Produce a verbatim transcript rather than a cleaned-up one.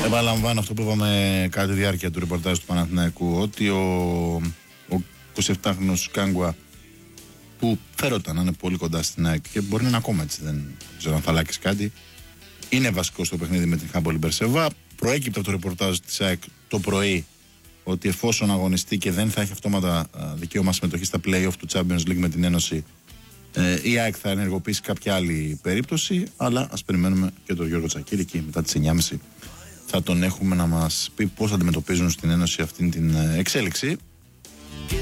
Επαναλαμβάνω αυτό που είπαμε κατά τη διάρκεια του ρεπορτάζ του Παναθηναϊκού, ότι ο, ο εικοσιεπτάχρονος Κάγκουα, που φέρονταν να είναι πολύ κοντά στην ΑΕΚ και μπορεί να είναι ακόμα έτσι, δεν ξέρω αν θα αλλάξει κάτι, είναι βασικό στο παιχνίδι με την Χάμπολη Μπερσεβά. Προέκυπτε από το ρεπορτάζ της ΑΕΚ το πρωί ότι εφόσον αγωνιστεί και δεν θα έχει αυτόματα δικαίωμα συμμετοχή στα play-off του Champions League με την Ένωση, η ΑΕΚ θα ενεργοποιήσει κάποια άλλη περίπτωση. Αλλά ας περιμένουμε και τον Γιώργο Τσακίρη εκεί μετά τις εννιά και μισή θα τον έχουμε να μας πει πώς αντιμετωπίζουν στην Ένωση αυτήν την εξέλιξη.